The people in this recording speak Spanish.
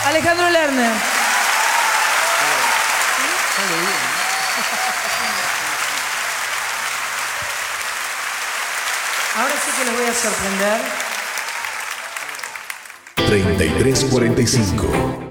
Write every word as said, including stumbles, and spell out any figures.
Alejandro Lerner. Ahora sí que les voy a sorprender. treinta y tres cuarenta y cinco.